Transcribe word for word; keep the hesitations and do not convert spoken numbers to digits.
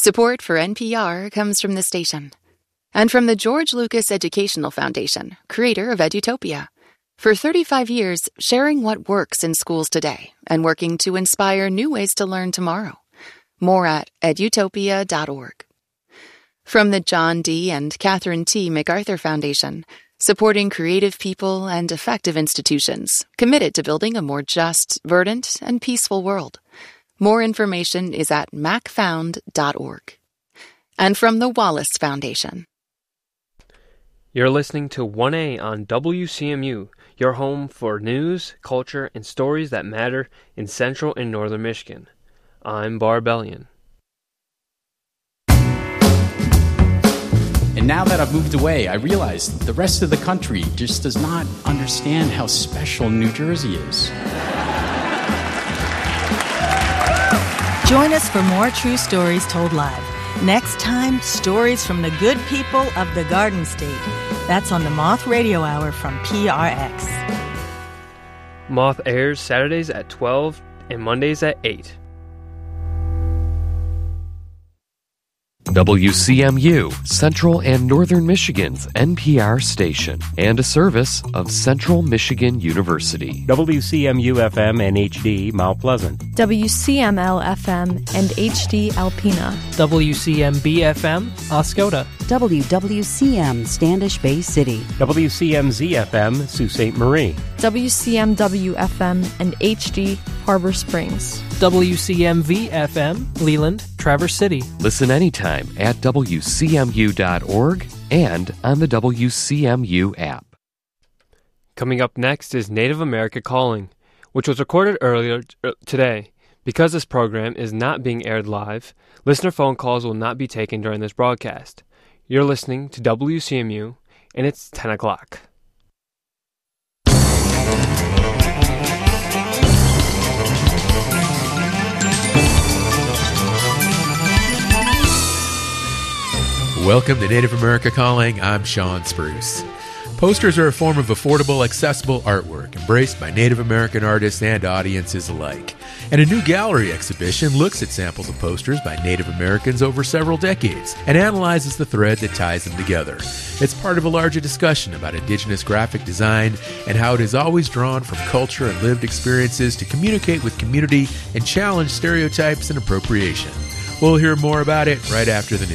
Support for N P R comes from the station and from the George Lucas Educational Foundation, creator of Edutopia. For thirty-five years, sharing what works in schools today and working to inspire new ways to learn tomorrow. More at edutopia dot org. From the John D. and Catherine T. MacArthur Foundation, supporting creative people and effective institutions committed to building a more just, verdant, and peaceful world. More information is at mac found dot org. And from the Wallace Foundation. You're listening to one A on W C M U, your home for news, culture, and stories that matter in Central and Northern Michigan. I'm Barbellion. And now that I've moved away, I realize the rest of the country just does not understand how special New Jersey is. Join us for more true stories told live. Next time, stories from the good people of the Garden State. That's on the Moth Radio Hour from P R X. Moth airs Saturdays at twelve and Mondays at eight. W C M U, Central and Northern Michigan's N P R station, and a service of Central Michigan University. W C M U F M and H D Mount Pleasant. W C M L F M and H D Alpena. W C M B F M Oscoda. W W C M Standish Bay City. W C M Z F M Sault Ste. Marie. W C M W F M and H D Harbor Springs. W C M V F M Leland, Traverse City. Listen anytime at W C M U dot org and on the W C M U app. Coming up next is Native America Calling, which was recorded earlier today. Because this program is not being aired live, listener phone calls will not be taken during this broadcast. You're listening to W C M U, and it's ten o'clock. Welcome to Native America Calling. I'm Sean Spruce. Posters are a form of affordable, accessible artwork embraced by Native American artists and audiences alike. And a new gallery exhibition looks at samples of posters by Native Americans over several decades and analyzes the thread that ties them together. It's part of a larger discussion about Indigenous graphic design and how it is always drawn from culture and lived experiences to communicate with community and challenge stereotypes and appropriation. We'll hear more about it right after the news.